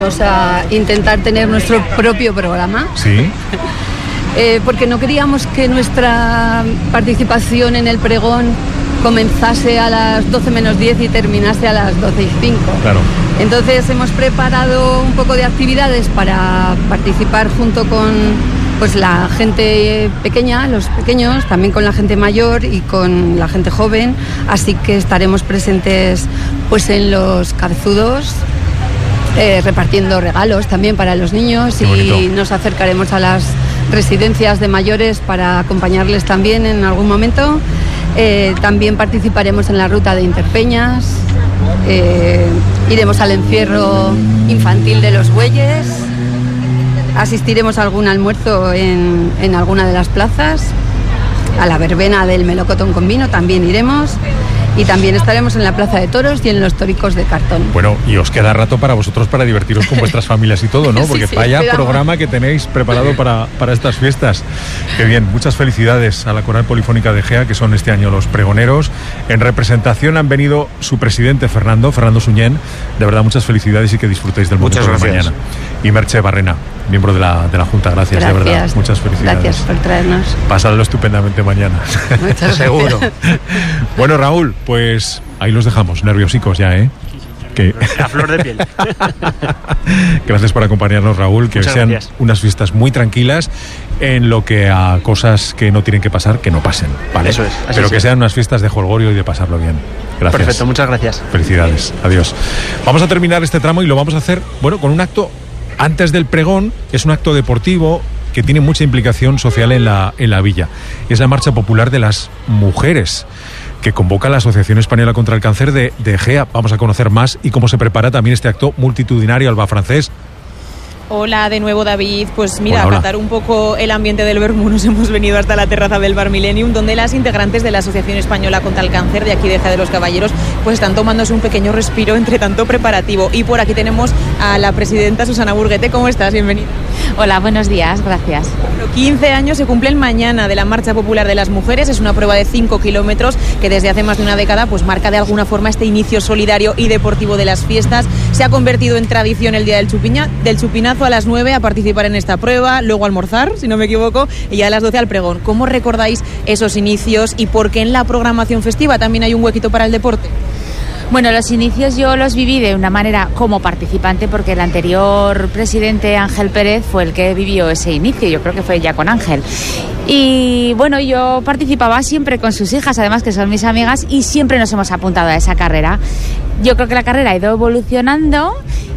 Vamos a intentar tener nuestro propio programa. Sí. Porque no queríamos que nuestra participación en el pregón comenzase a las 12 menos 10 y terminase a las 12 y 5. Claro. Entonces hemos preparado un poco de actividades para participar junto con pues la gente pequeña, los pequeños, también con la gente mayor y con la gente joven. Así que estaremos presentes pues en los cabezudos, repartiendo regalos también para los niños. Qué bonito. Y nos acercaremos a las residencias de mayores para acompañarles también en algún momento. También participaremos en la ruta de Interpeñas, iremos al encierro infantil de los bueyes, asistiremos a algún almuerzo en alguna de las plazas, a la verbena del melocotón con vino también iremos. Y también estaremos en la Plaza de Toros y en los toricos de cartón. Bueno, y os queda rato para vosotros para divertiros con vuestras familias y todo, ¿no? Porque Sí, vaya esperamos. programa que tenéis preparado para estas fiestas. Qué bien, muchas felicidades a la Coral Polifónica de Gea, que son este año los pregoneros. En representación han venido su presidente Fernando Suñén. De verdad, muchas felicidades y que disfrutéis del momento de mañana. Y Merche Barrena, miembro de la Junta. Gracias, de verdad. Muchas felicidades. Gracias por traernos. Pasadlo estupendamente mañana. Muchas Seguro. Bueno, Raúl, pues ahí los dejamos, nerviosicos ya, ¿eh? Que... A flor de piel. Gracias por acompañarnos, Raúl. Que Muchas sean gracias. unas fiestas muy tranquilas, en lo que a cosas que no tienen que pasar, que no pasen, ¿vale? Eso es, así Pero que es. sean unas fiestas de jolgorio y de pasarlo bien. Gracias. Perfecto, muchas gracias. Felicidades. Adiós. Vamos a terminar este tramo y lo vamos a hacer, bueno, con un acto antes del pregón. Es un acto deportivo que tiene mucha implicación social en la villa. Es la Marcha Popular de las Mujeres, que convoca la Asociación Española contra el Cáncer de Gea. Vamos a conocer más y cómo se prepara también este acto multitudinario. Alba Francés. Hola de nuevo, David. Pues mira, Hola, hola. a catar un poco el ambiente del Vermú, nos hemos venido hasta la terraza del Bar Millennium, donde las integrantes de la Asociación Española contra el Cáncer de aquí de Gea de los Caballeros pues están tomándose un pequeño respiro entre tanto preparativo. Y por aquí tenemos a la presidenta Susana Burguete. ¿Cómo estás? Bienvenida. Hola, buenos días, gracias. 15 años se cumplen mañana de la Marcha Popular de las Mujeres. Es una prueba de 5 kilómetros que desde hace más de una década pues marca de alguna forma este inicio solidario y deportivo de las fiestas. Se ha convertido en tradición el día del chupinazo a las 9 a participar en esta prueba, luego almorzar, si no me equivoco, y ya a las 12 al pregón. ¿Cómo recordáis esos inicios y por qué en la programación festiva también hay un huequito para el deporte? Bueno, los inicios yo los viví de una manera como participante, porque el anterior presidente Ángel Pérez fue el que vivió ese inicio, yo creo que fue ya con Ángel. Y bueno, yo participaba siempre con sus hijas, además que son mis amigas, y siempre nos hemos apuntado a esa carrera. Yo creo que la carrera ha ido evolucionando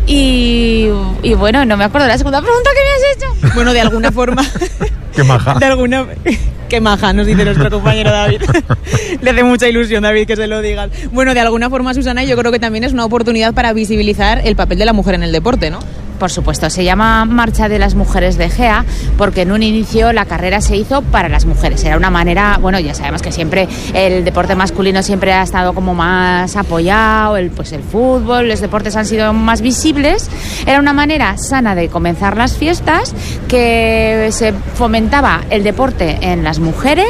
y bueno, no me acuerdo de la segunda pregunta que me has hecho. Bueno, de alguna forma... ¡Qué maja! De alguna... Qué maja, nos dice nuestro compañero David. Le hace mucha ilusión, David, que se lo digan. Bueno, de alguna forma, Susana, yo creo que también es una oportunidad para visibilizar el papel de la mujer en el deporte, ¿no? Por supuesto, se llama Marcha de las Mujeres de Gea porque en un inicio la carrera se hizo para las mujeres. Era una manera, bueno, ya sabemos que siempre el deporte masculino siempre ha estado como más apoyado, el fútbol, los deportes han sido más visibles. Era una manera sana de comenzar las fiestas, que se fomentaba el deporte en las mujeres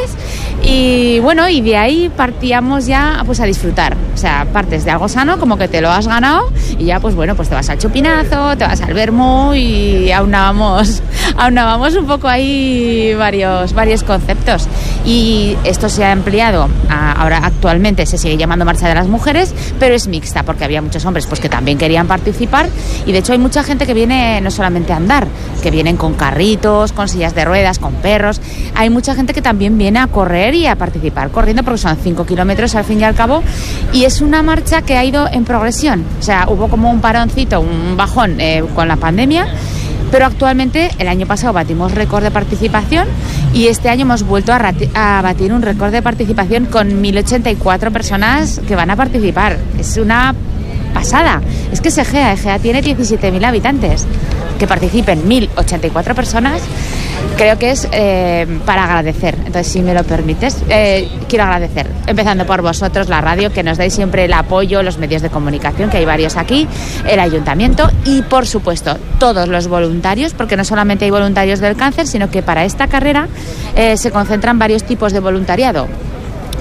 y bueno, y de ahí partíamos ya pues a disfrutar. O sea, partes de algo sano, como que te lo has ganado y ya pues bueno, pues te vas al chupinazo, te vas al Vermú y aunamos un poco ahí varios conceptos. Y esto se ha ampliado, ahora actualmente se sigue llamando Marcha de las Mujeres, pero es mixta porque había muchos hombres pues que también querían participar y de hecho hay mucha gente que viene no solamente a andar, que vienen con carritos, con sillas de ruedas, con perros. Hay mucha gente que también viene a correr y a participar corriendo porque son 5 kilómetros al fin y al cabo y es una marcha que ha ido en progresión. O sea, hubo como un paroncito, un bajón con la pandemia, pero actualmente el año pasado batimos récord de participación y este año hemos vuelto a batir un récord de participación con 1.084 personas que van a participar. Es una pasada. Es que Gea tiene 17.000 habitantes. Que participen 1.084 personas, creo que es para agradecer. Entonces, si me lo permites, quiero agradecer, empezando por vosotros, la radio, que nos dais siempre el apoyo, los medios de comunicación, que hay varios aquí, el ayuntamiento y, por supuesto, todos los voluntarios, porque no solamente hay voluntarios del cáncer, sino que para esta carrera se concentran varios tipos de voluntariado.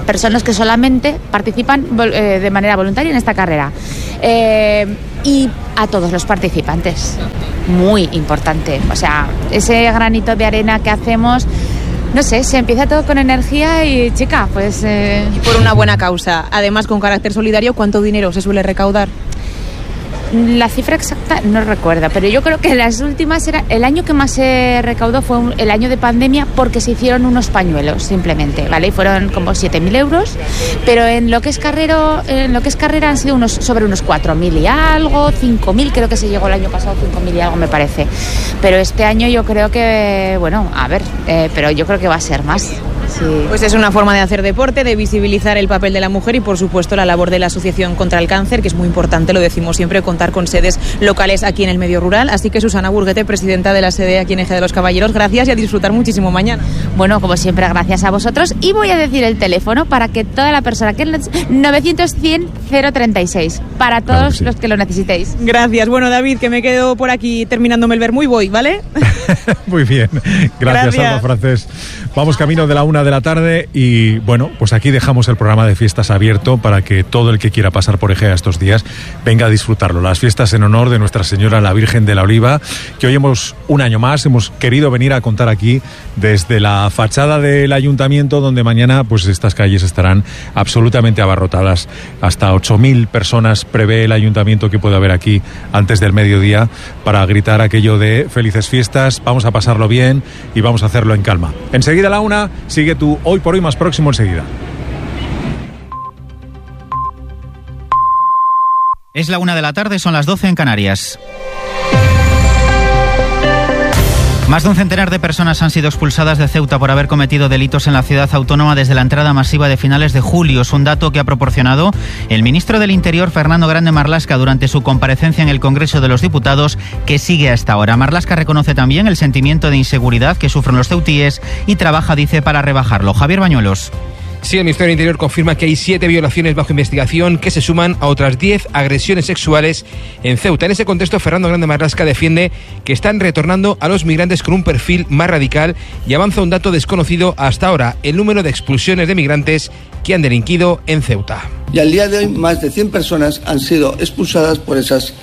personas que solamente participan de manera voluntaria en esta carrera. Y a todos los participantes, muy importante, o sea, ese granito de arena que hacemos, no sé, se empieza todo con energía y, chica, pues... Y por una buena causa, además con carácter solidario, ¿cuánto dinero se suele recaudar? La cifra exacta no recuerdo, pero yo creo que las últimas el año que más se recaudó fue el año de pandemia, porque se hicieron unos pañuelos simplemente, ¿vale? Y fueron como 7.000 euros, pero en lo que es carrera han sido sobre unos 4.000 y algo, 5.000 creo que se llegó el año pasado, 5.000 y algo me parece. Pero este año yo creo que, bueno, a ver, pero yo creo que va a ser más. Sí. Pues es una forma de hacer deporte, de visibilizar el papel de la mujer y, por supuesto, la labor de la Asociación contra el Cáncer, que es muy importante, lo decimos siempre, contar con sedes locales aquí en el medio rural. Así que, Susana Burguete, presidenta de la sede aquí en Eje de los Caballeros, gracias y a disfrutar muchísimo mañana. Bueno, como siempre, gracias a vosotros. Y voy a decir el teléfono para que toda la persona que 900-100-036, para todos los que lo necesitéis. Gracias. Bueno, David, que me quedo por aquí terminándome el vermú y voy, ¿vale? Muy bien. Gracias, Alba Francés. Vamos camino de la 1 de la tarde y, bueno, pues aquí dejamos el programa de fiestas abierto para que todo el que quiera pasar por Egea estos días venga a disfrutarlo. Las fiestas en honor de Nuestra Señora la Virgen de la Oliva, que hoy un año más hemos querido venir a contar aquí desde la fachada del ayuntamiento, donde mañana pues estas calles estarán absolutamente abarrotadas. Hasta 8.000 personas prevé el ayuntamiento que puede haber aquí antes del mediodía para gritar aquello de felices fiestas, vamos a pasarlo bien y vamos a hacerlo en calma. Enseguida a la 1, sigue tu Hoy por Hoy más próximo enseguida. Es la 1 de la tarde, son las 12 en Canarias. Más de un centenar de personas han sido expulsadas de Ceuta por haber cometido delitos en la ciudad autónoma desde la entrada masiva de finales de julio. Es un dato que ha proporcionado el ministro del Interior, Fernando Grande Marlaska, durante su comparecencia en el Congreso de los Diputados, que sigue hasta ahora. Marlaska reconoce también el sentimiento de inseguridad que sufren los ceutíes y trabaja, dice, para rebajarlo. Javier Bañuelos. Sí, el Ministerio del Interior confirma que hay 7 violaciones bajo investigación que se suman a otras 10 agresiones sexuales en Ceuta. En ese contexto, Fernando Grande Marlaska defiende que están retornando a los migrantes con un perfil más radical y avanza un dato desconocido hasta ahora: el número de expulsiones de migrantes que han delinquido en Ceuta. Y al día de hoy, más de 100 personas han sido expulsadas por esas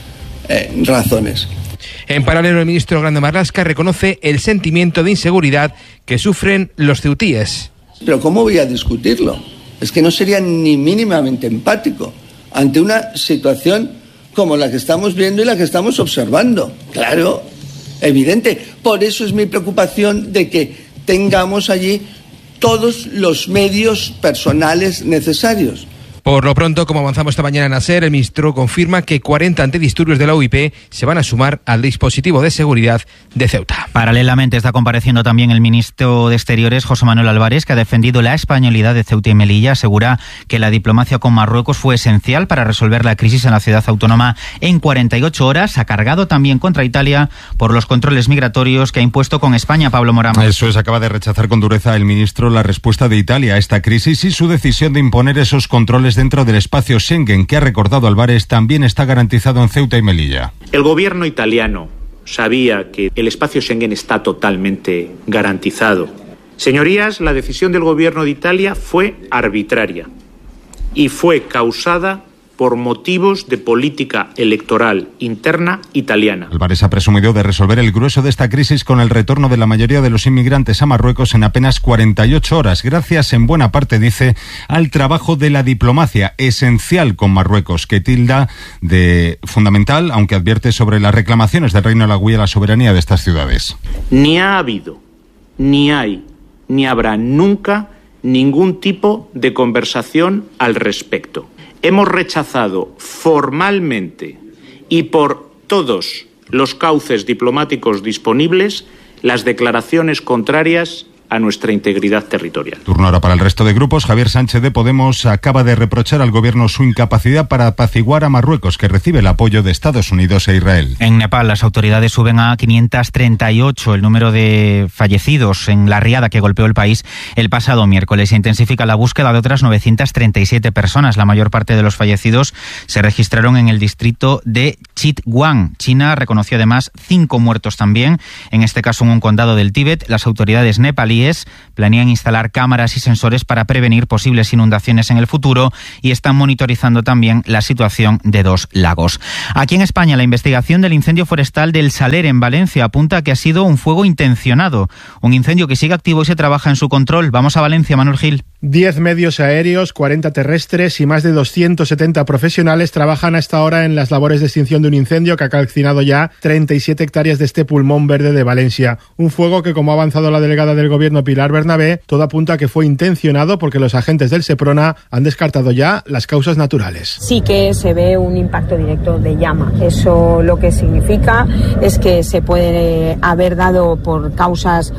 razones. En paralelo, el ministro Grande Marlaska reconoce el sentimiento de inseguridad que sufren los ceutíes. Pero ¿cómo voy a discutirlo? Es que no sería ni mínimamente empático ante una situación como la que estamos viendo y la que estamos observando. Claro, evidente. Por eso es mi preocupación de que tengamos allí todos los medios personales necesarios. Por lo pronto, como avanzamos esta mañana en ASER, el ministro confirma que 40 antidisturbios de la UIP se van a sumar al dispositivo de seguridad de Ceuta. Paralelamente está compareciendo también el ministro de Exteriores, José Manuel Álvarez, que ha defendido la españolidad de Ceuta y Melilla. Asegura que la diplomacia con Marruecos fue esencial para resolver la crisis en la ciudad autónoma en 48 horas. Ha cargado también contra Italia por los controles migratorios que ha impuesto con España. Pablo Morán. Eso es, acaba de rechazar con dureza el ministro la respuesta de Italia a esta crisis y su decisión de imponer esos controles dentro del espacio Schengen, que ha recordado Álvarez también está garantizado en Ceuta y Melilla. El gobierno italiano sabía que el espacio Schengen está totalmente garantizado. Señorías, la decisión del gobierno de Italia fue arbitraria y fue causada por motivos de política electoral interna italiana. Álvarez ha presumido de resolver el grueso de esta crisis con el retorno de la mayoría de los inmigrantes a Marruecos en apenas 48 horas, gracias en buena parte, dice, al trabajo de la diplomacia, esencial con Marruecos, que tilda de fundamental, aunque advierte sobre las reclamaciones del Reino de la Guía a la soberanía de estas ciudades. Ni ha habido, ni hay, ni habrá nunca ningún tipo de conversación al respecto. Hemos rechazado formalmente y por todos los cauces diplomáticos disponibles las declaraciones contrarias a nuestra integridad territorial. Turno ahora para el resto de grupos. Javier Sánchez de Podemos acaba de reprochar al gobierno su incapacidad para apaciguar a Marruecos, que recibe el apoyo de Estados Unidos e Israel. En Nepal, las autoridades suben a 538 el número de fallecidos en la riada que golpeó el país el pasado miércoles. Se intensifica la búsqueda de otras 937 personas. La mayor parte de los fallecidos se registraron en el distrito de Chitwan. China reconoció además 5 muertos también, en este caso en un condado del Tíbet. Las autoridades nepalíes Ries planean instalar cámaras y sensores para prevenir posibles inundaciones en el futuro y están monitorizando también la situación de 2 lagos. Aquí en España, la investigación del incendio forestal del Saler en Valencia apunta a que ha sido un fuego intencionado, un incendio que sigue activo y se trabaja en su control. Vamos a Valencia, Manuel Gil. 10 medios aéreos, 40 terrestres y más de 270 profesionales trabajan a esta hora en las labores de extinción de un incendio que ha calcinado ya 37 hectáreas de este pulmón verde de Valencia. Un fuego que, como ha avanzado la delegada del Gobierno Pilar Bernabé, todo apunta a que fue intencionado porque los agentes del Seprona han descartado ya las causas naturales. Sí que se ve un impacto directo de llama. Eso lo que significa es que se puede haber dado por causas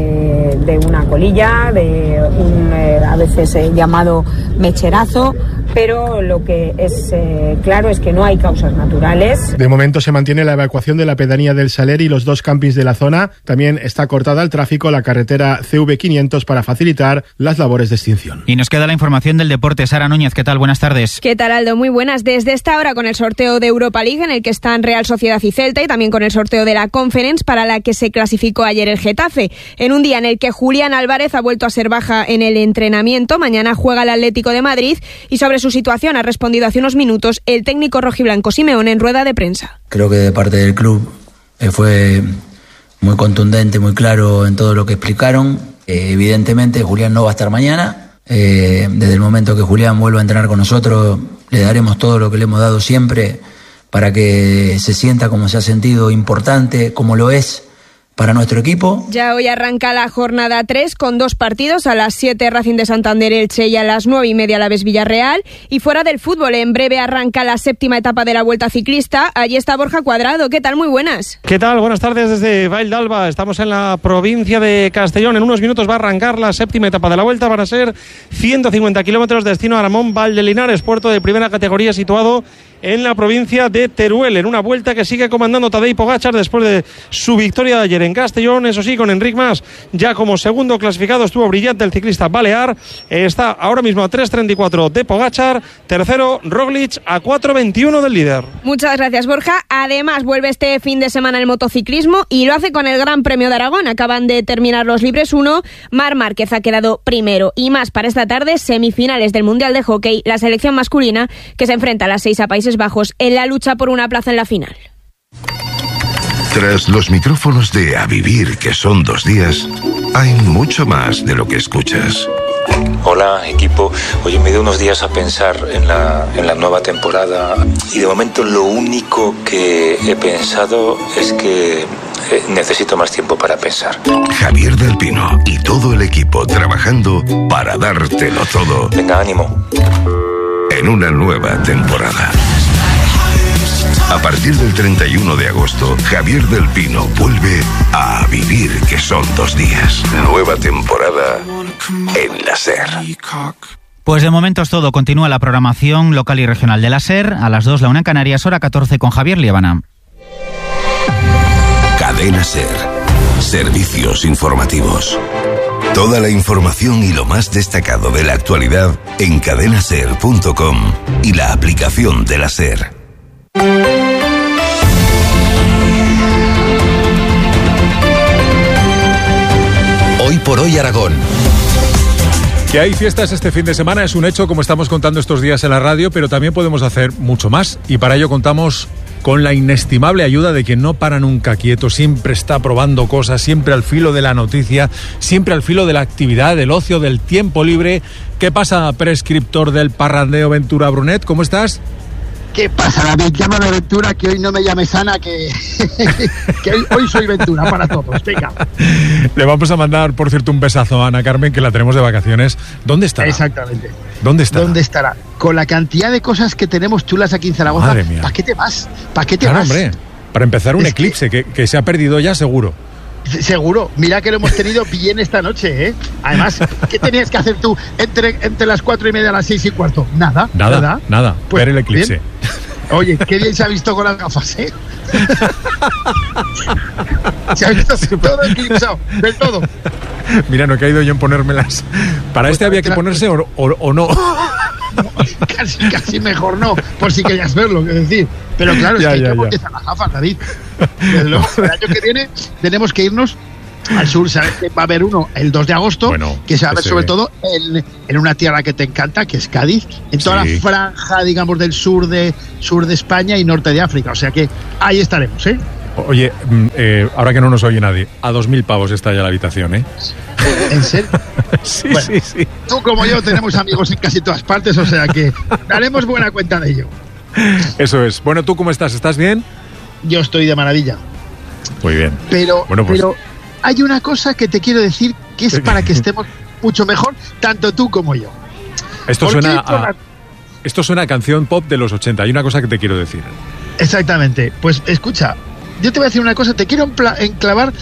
de una colilla, de un a veces llamado mecherazo, pero lo que es claro es que no hay causas naturales. De momento se mantiene la evacuación de la pedanía del Saler y los 2 campings de la zona. También está cortada al tráfico la carretera CV500 para facilitar las labores de extinción. Y nos queda la información del deporte. Sara Núñez, ¿qué tal? Buenas tardes. ¿Qué tal, Aldo? Muy buenas. Desde esta hora con el sorteo de Europa League, en el que están Real Sociedad y Celta, y también con el sorteo de la Conference, para la que se clasificó ayer el Getafe. En un día en el que Julián Álvarez ha vuelto a ser baja en el entrenamiento, mañana juega el Atlético de Madrid, y sobre su situación ha respondido hace unos minutos el técnico rojiblanco Simeone en rueda de prensa. Creo que de parte del club fue muy contundente, muy claro en todo lo que explicaron. Evidentemente Julián no va a estar mañana. Desde el momento que Julián vuelva a entrenar con nosotros, le daremos todo lo que le hemos dado siempre para que se sienta como se ha sentido, importante, como lo es para nuestro equipo. Ya hoy arranca la jornada 3 con 2 partidos, a las 7 Racing de Santander Elche y a las 9:30 Alavés Villarreal. Y fuera del fútbol, en breve arranca la 7ª etapa de la Vuelta Ciclista. Allí está Borja Cuadrado. ¿Qué tal? Muy buenas. ¿Qué tal? Buenas tardes desde Vall d'Alba. Estamos en la provincia de Castellón. En unos minutos va a arrancar la 7ª etapa de la Vuelta. Van a ser 150 kilómetros destino a Aramón, Valdelinares, puerto de primera categoría situado en la provincia de Teruel, en una vuelta que sigue comandando Tadej Pogačar después de su victoria de ayer en Castellón. Eso sí, con Enric Mas ya como segundo clasificado. Estuvo brillante el ciclista balear. Está ahora mismo a 3:34 de Pogačar. Tercero Roglic, a 4:21 del líder. Muchas gracias, Borja. Además, vuelve este fin de semana el motociclismo y lo hace con el Gran Premio de Aragón. Acaban de terminar los Libres 1. Marc Márquez ha quedado primero. Y más para esta tarde, semifinales del Mundial de Hockey, la selección masculina que se enfrenta a las 6 a Países Bajos en la lucha por una plaza en la final. Tras los micrófonos de A Vivir, que son 2 días, hay mucho más de lo que escuchas. Hola, equipo. Oye, me he ido unos días a pensar en la nueva temporada y de momento lo único que he pensado es que necesito más tiempo para pensar. Javier del Pino y todo el equipo trabajando para dártelo todo. Venga, ánimo. En una nueva temporada. A partir del 31 de agosto, Javier del Pino vuelve a Vivir, que son 2 días. Nueva temporada en la SER. Pues de momento es todo. Continúa la programación local y regional de la SER. A las 2, la 1 en Canarias, hora 14 con Javier Liébana. Cadena SER. Servicios informativos. Toda la información y lo más destacado de la actualidad en cadenaser.com y la aplicación de la SER. Hoy por hoy Aragón. Que hay fiestas este fin de semana es un hecho, como estamos contando estos días en la radio, pero también podemos hacer mucho más y para ello contamos con la inestimable ayuda de quien no para nunca quieto, siempre está probando cosas, siempre al filo de la noticia, siempre al filo de la actividad, del ocio, del tiempo libre. ¿Qué pasa, prescriptor del parrandeo, Ventura Brunet? ¿Cómo estás? ¿Qué pasa, David? Llámame Ventura, que hoy no me llames Ana, que hoy soy Ventura para todos. Venga. Le vamos a mandar, por cierto, un besazo a Ana Carmen, que la tenemos de vacaciones. ¿Dónde estará? Exactamente. ¿Dónde estará? ¿Dónde estará? Con la cantidad de cosas que tenemos chulas aquí en Zaragoza, madre mía. ¿Para qué te vas? ¿Para qué te claro, vas? Hombre, para empezar un eclipse que se ha perdido ya, seguro. Seguro, mira que lo hemos tenido bien esta noche, ¿eh? Además, ¿qué tenías que hacer tú entre las 4:30 y las 6:15? Nada. Pues, ver el eclipse. Bien. Oye, qué bien se ha visto con las gafas, ¿eh? Se ha visto todo eclipsado, del todo. Mira, no he caído yo en ponérmelas. ¿Para pues había que ponerse o no? Casi mejor no, por si querías verlo, es decir. Pero claro, es que hay que monetizar las gafas, David. El año que viene tenemos que irnos Al sur sabes que va a haber uno el 2 de agosto, que se va a ver sobre todo en una tierra que te encanta, que es Cádiz, en toda la franja, digamos, del sur de España y norte de África. O sea que ahí estaremos, ¿eh? Oye, ahora que no nos oye nadie, a 2.000 pavos está ya la habitación, ¿eh? ¿En serio? Sí. Tú como yo tenemos amigos en casi todas partes, o sea que daremos buena cuenta de ello. Eso es. Bueno, ¿tú cómo estás? ¿Estás bien? Yo estoy de maravilla. Muy bien. Pero hay una cosa que te quiero decir que es para que estemos mucho mejor, tanto tú como yo. Esto suena a canción pop de los 80. Hay una cosa que te quiero decir. Exactamente. Pues escucha, yo te voy a decir una cosa. Te quiero emplazar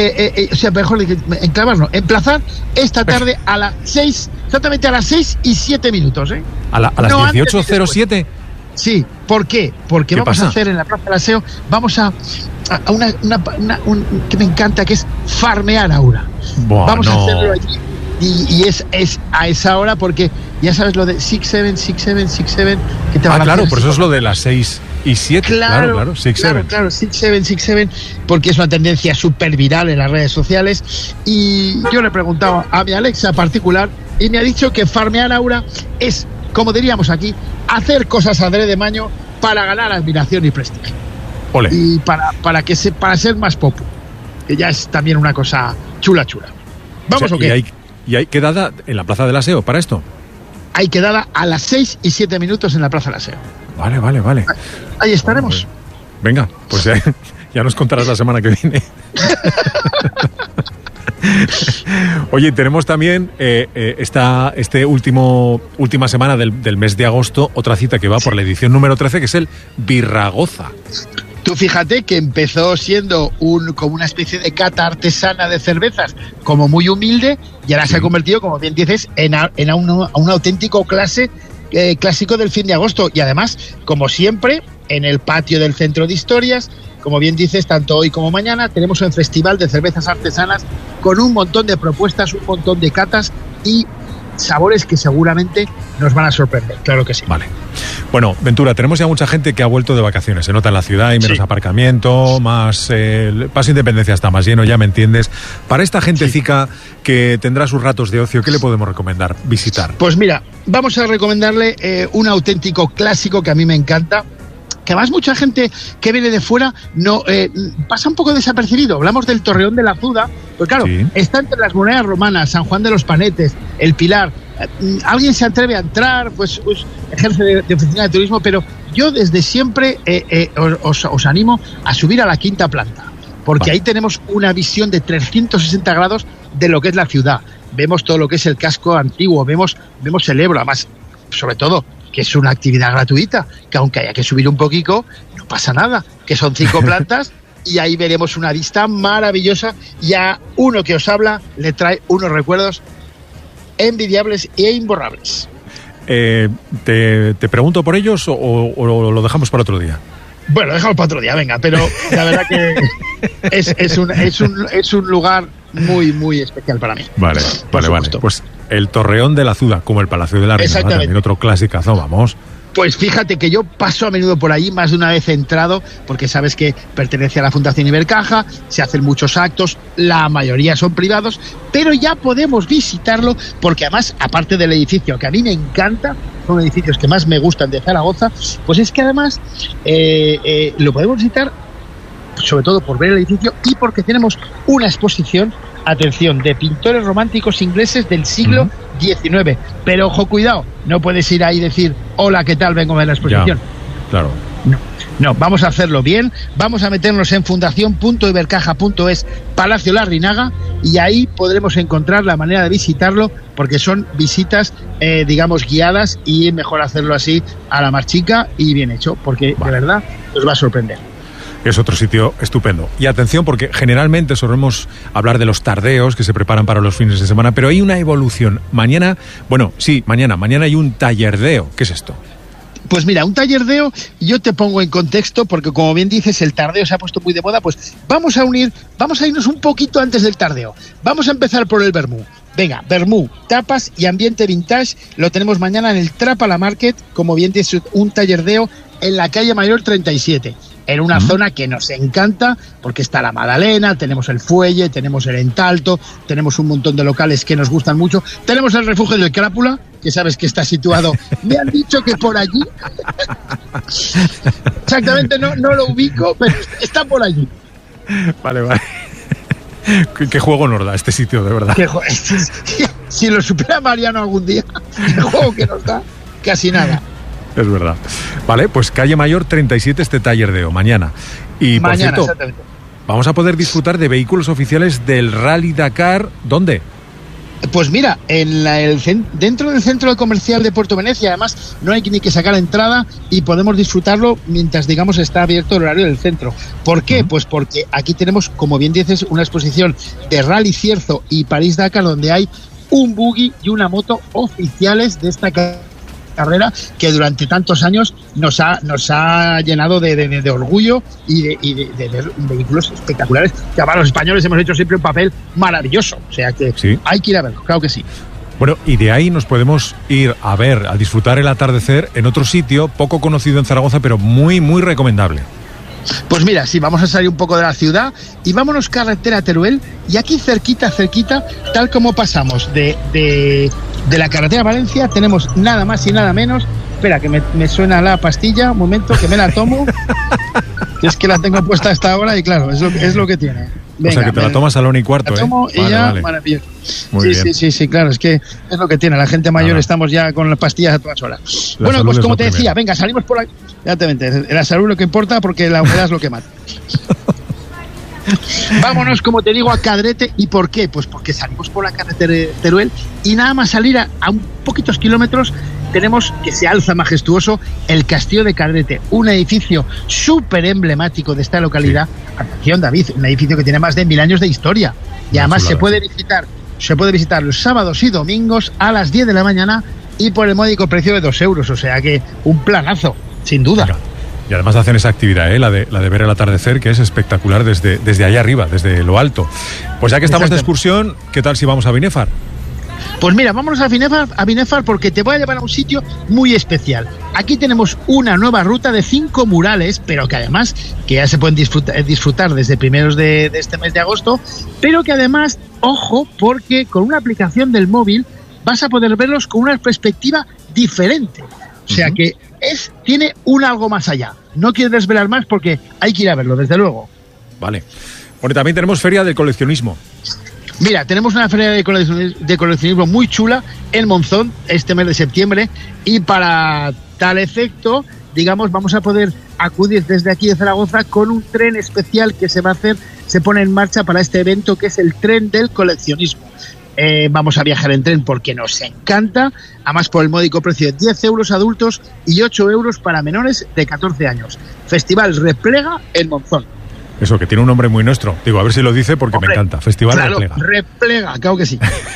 esta tarde a las 6, exactamente a las 6:07, ¿eh? ¿A las 18:07? Sí, ¿por qué? Porque vamos a hacer en la Plaza del Aseo, vamos a una que me encanta, que es farmear aura. Vamos a hacerlo allí y es a esa hora, porque ya sabes lo de 6-7 que te van a claro, por eso es lo de las 6 y 7. Claro, 6-7. Claro, 6-7, porque es una tendencia súper viral en las redes sociales. Y yo le he preguntado a mi Alexa particular y me ha dicho que farmear aura es, como diríamos aquí, hacer cosas adrede maño para ganar admiración y prestigio. Ole. Y para ser más popu, que ya es también una cosa chula. ¿Vamos o qué? ¿Y hay quedada en la Plaza del Aseo para esto? Hay quedada a las 6:07 en la Plaza del Aseo. Vale. Ahí estaremos. Venga, pues ya nos contarás la semana que viene. Oye, tenemos también última semana del mes de agosto otra cita que va por la edición número 13, que es el Birragoza. Tú fíjate que empezó siendo como una especie de cata artesana de cervezas, como muy humilde, y ahora se ha convertido, como bien dices, en un auténtico clásico del fin de agosto. Y además, como siempre, en el patio del Centro de Historias, como bien dices, tanto hoy como mañana, tenemos un festival de cervezas artesanas con un montón de propuestas, un montón de catas y sabores que seguramente nos van a sorprender, claro que sí. Vale. Bueno, Ventura, tenemos ya mucha gente que ha vuelto de vacaciones. Se nota en la ciudad, hay menos aparcamiento, más Paso Independencia está más lleno, ya me entiendes. Para esta gentecica que tendrá sus ratos de ocio, ¿qué le podemos recomendar visitar? Pues mira, vamos a recomendarle un auténtico clásico que a mí me encanta, que además mucha gente que viene de fuera pasa un poco desapercibido. Hablamos del Torreón de la Azuda, pues claro, está entre las murallas romanas, San Juan de los Panetes, el Pilar. Alguien se atreve a entrar, pues ejerce de oficina de turismo, pero yo desde siempre os animo a subir a la quinta planta, porque ahí tenemos una visión de 360 grados de lo que es la ciudad. Vemos todo lo que es el casco antiguo, vemos el Ebro, además, sobre todo, que es una actividad gratuita, que aunque haya que subir un poquito, no pasa nada, que son 5 plantas y ahí veremos una vista maravillosa, y a uno que os habla le trae unos recuerdos envidiables e imborrables. ¿Te pregunto por ellos o lo dejamos para otro día? Bueno, lo dejamos para otro día, venga, pero la verdad que es un lugar muy, muy especial para mí. Vale. Pues el Torreón de la Azuda, como el Palacio de la Reina, también otro clasicazo, vamos. Pues fíjate que yo paso a menudo por allí, más de una vez he entrado, porque sabes que pertenece a la Fundación Ibercaja, se hacen muchos actos, la mayoría son privados, pero ya podemos visitarlo, porque además, aparte del edificio, que a mí me encanta, son edificios que más me gustan de Zaragoza, pues es que además lo podemos visitar sobre todo por ver el edificio y porque tenemos una exposición, atención, de pintores románticos ingleses del siglo XIX. Pero ojo, cuidado, no puedes ir ahí y decir, hola, ¿qué tal? Vengo a ver la exposición. Ya, claro. No, vamos a hacerlo bien, vamos a meternos en fundación.ibercaja.es Palacio Larrinaga y ahí podremos encontrar la manera de visitarlo, porque son visitas, digamos, guiadas, y es mejor hacerlo así a la marchica y bien hecho, porque de verdad os va a sorprender. Es otro sitio estupendo. Y atención, porque generalmente solemos hablar de los tardeos que se preparan para los fines de semana, pero hay una evolución. Mañana hay un tallerdeo. ¿Qué es esto? Pues mira, un tallerdeo, yo te pongo en contexto, porque como bien dices, el tardeo se ha puesto muy de moda, pues vamos a irnos un poquito antes del tardeo. Vamos a empezar por el vermú. Venga, vermú, tapas y ambiente vintage, lo tenemos mañana en el Trapala Market, como bien dices, un tallerdeo en la calle Mayor 37. en una zona que nos encanta, porque está la Madalena, tenemos el Fuelle, tenemos el Entalto, tenemos un montón de locales que nos gustan mucho, tenemos el refugio del Crápula, que sabes que está situado, me han dicho que por allí, exactamente no lo ubico, pero está por allí. Vale. ¿Qué juego nos da este sitio, de verdad? Si lo supiera Mariano algún día, el juego que nos da, casi nada. Es verdad. Vale, pues Calle Mayor 37, este taller de mañana. Y por mañana, cierto, exactamente. Vamos a poder disfrutar de vehículos oficiales del Rally Dakar. ¿Dónde? Pues mira, dentro del centro comercial de Puerto Venecia, además no hay ni que sacar entrada y podemos disfrutarlo mientras, digamos, está abierto el horario del centro. ¿Por qué? Pues porque aquí tenemos, como bien dices, una exposición de Rally Cierzo y París-Dakar, donde hay un buggy y una moto oficiales de esta carrera que durante tantos años nos ha llenado de orgullo y de vehículos espectaculares que para los españoles hemos hecho siempre un papel maravilloso, o sea que sí, hay que ir a verlo, claro que sí. Bueno, y de ahí nos podemos ir a ver, a disfrutar el atardecer en otro sitio poco conocido en Zaragoza, pero muy, muy recomendable. Pues mira, sí, vamos a salir un poco de la ciudad y vámonos carretera a Teruel, y aquí cerquita, tal como pasamos de la carretera a Valencia, tenemos nada más y nada menos. Espera, que me suena la pastilla, un momento, que me la tomo. Es que la tengo puesta a esta hora y claro, es lo que tiene. Venga, o sea, que te la tomas a la 1:15. La tomo y ya, maravilloso. Sí, claro, es que es lo que tiene. La gente mayor estamos ya con las pastillas a todas horas. Bueno, pues como te decía, venga, salimos por aquí. Exactamente, la salud es lo que importa, porque la humedad es lo que mata. Vámonos, como te digo, a Cadrete. ¿Y por qué? Pues porque salimos por la carretera de Teruel y nada más salir a un poquitos kilómetros tenemos que se alza majestuoso el Castillo de Cadrete, un edificio súper emblemático de esta localidad. Sí. Atención, David, un edificio que tiene más de 1000 años de historia y además se puede visitar los sábados y domingos a las 10 de la mañana y por el módico precio de 2 euros, o sea que un planazo, sin duda. Venga. Y además hacen esa actividad, la de ver el atardecer, que es espectacular desde allá arriba, desde lo alto. Pues ya que estamos de excursión, ¿qué tal si vamos a Binefar? Pues mira, vámonos a Binefar porque te voy a llevar a un sitio muy especial. Aquí tenemos una nueva ruta de 5 murales, pero que además, que ya se pueden disfrutar desde primeros de este mes de agosto, pero que además, ojo, porque con una aplicación del móvil vas a poder verlos con una perspectiva diferente. O sea que tiene un algo más allá. No quiero desvelar más porque hay que ir a verlo, desde luego. Vale. Bueno, también tenemos Feria del Coleccionismo. Mira, tenemos una feria de coleccionismo muy chula en Monzón este mes de septiembre, y para tal efecto, digamos, vamos a poder acudir desde aquí de Zaragoza con un tren especial que se pone en marcha para este evento, que es el tren del coleccionismo. Vamos a viajar en tren porque nos encanta, además por el módico precio de 10 euros adultos y 8 euros para menores de 14 años. Festival Replega en Monzón. Eso, que tiene un nombre muy nuestro. Digo, a ver si lo dice porque me encanta. Festival Replega. Replega, claro que sí.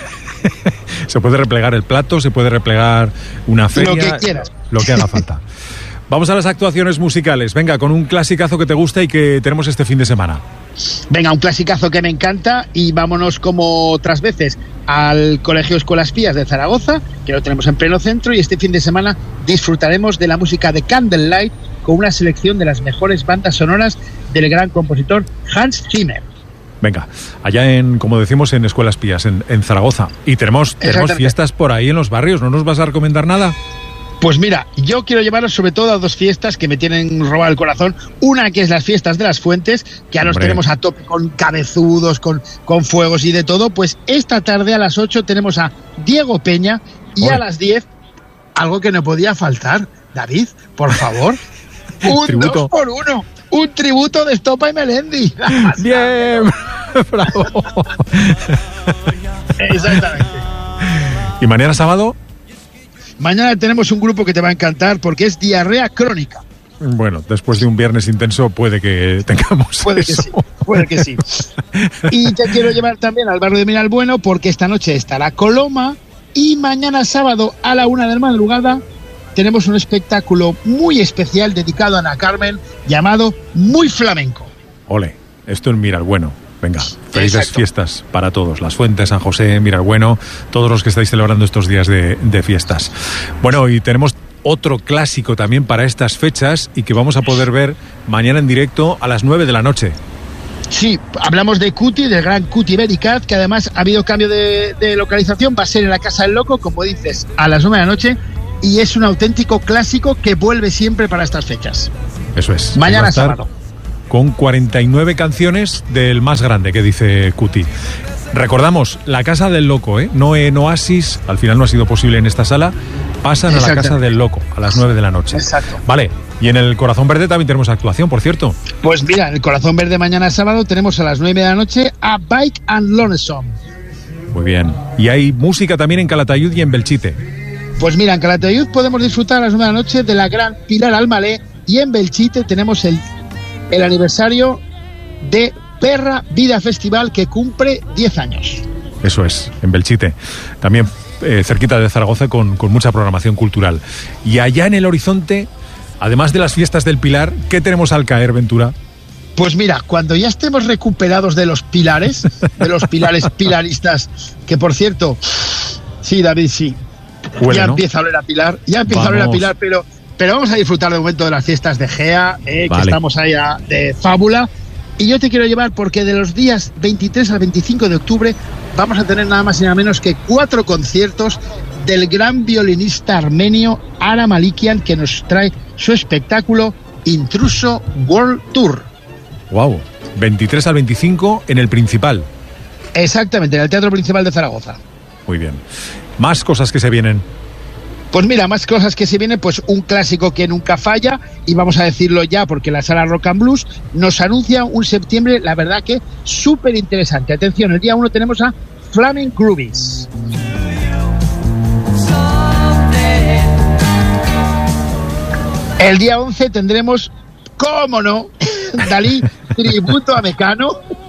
Se puede replegar el plato, se puede replegar una feria. Lo que quieras. Lo que haga falta. Vamos a las actuaciones musicales. Venga, con un clasicazo que te gusta y que tenemos este fin de semana. Venga, un clasicazo que me encanta, y vámonos como otras veces al Colegio Escuelas Pías de Zaragoza, que lo tenemos en pleno centro, y este fin de semana disfrutaremos de la música de Candlelight con una selección de las mejores bandas sonoras del gran compositor Hans Zimmer. Venga, allá como decimos, en Escuelas Pías, en Zaragoza. Y tenemos fiestas por ahí en los barrios. ¿No nos vas a recomendar nada? Pues mira, yo quiero llevaros sobre todo a 2 fiestas que me tienen robado el corazón. Una que es las fiestas de las Fuentes, que ahora nos tenemos a tope con cabezudos, con fuegos y de todo. Pues esta tarde a las 8 tenemos a Diego Peña y a las 10, algo que no podía faltar, David, por favor, un 2x1, un tributo de Estopa y Melendi. Bien, bravo. Exactamente. ¿Y mañana sábado? Mañana tenemos un grupo que te va a encantar porque es Diarrea Crónica. Bueno, después de un viernes intenso puede que tengamos Puede que sí. Y te quiero llevar también al barrio de Miralbueno porque esta noche estará Coloma, y mañana sábado a la 1 de la madrugada tenemos un espectáculo muy especial dedicado a Ana Carmen llamado Muy Flamenco. Ole, esto en Miralbueno. Venga, felices fiestas para todos. Las Fuentes, San José, Miralbueno, todos los que estáis celebrando estos días de fiestas. Bueno, y tenemos otro clásico también para estas fechas y que vamos a poder ver mañana en directo a las 9 de la noche. Sí, hablamos de Cuti, del gran Cuti Bericat, que además ha habido cambio de localización, va a ser en la Casa del Loco, como dices, a las 9 de la noche, y es un auténtico clásico que vuelve siempre para estas fechas. Eso es. Mañana sábado. Con 49 canciones del más grande, que dice Cuti. Recordamos, la Casa del Loco, no en Oasis, al final no ha sido posible en esta sala, pasan a la Casa del Loco a las 9 de la noche. Exacto. Vale, y en el Corazón Verde también tenemos actuación, por cierto. Pues mira, en el Corazón Verde mañana sábado tenemos a las 9 de la noche a Bike and Lonesome. Muy bien. Y hay música también en Calatayud y en Belchite. Pues mira, en Calatayud podemos disfrutar a las 9 de la noche de la gran Pilar Almalé, y en Belchite tenemos el aniversario de Perra Vida Festival, que cumple 10 años. Eso es, en Belchite. También cerquita de Zaragoza, con mucha programación cultural. Y allá en el horizonte, además de las fiestas del Pilar, ¿qué tenemos al caer, Ventura? Pues mira, cuando ya estemos recuperados de los pilares pilaristas, que por cierto, sí, David, sí, huele, ya ¿no? Empieza a oler a Pilar, pero vamos a disfrutar de momento de las fiestas de Gea, que estamos ahí de fábula. Y yo te quiero llevar porque de los días 23 al 25 de octubre vamos a tener nada más y nada menos que 4 conciertos del gran violinista armenio Ara Malikian, que nos trae su espectáculo Intruso World Tour. Wow, 23 al 25 en el Principal. Exactamente, en el Teatro Principal de Zaragoza. Muy bien. Más cosas que se vienen. Pues mira, más cosas que se vienen, pues un clásico que nunca falla, y vamos a decirlo ya porque la sala Rock and Blues nos anuncia un septiembre, la verdad que súper interesante. Atención, el día 1 tenemos a Flaming Groovies. El día 11 tendremos, cómo no, Dalí, tributo a Mecano.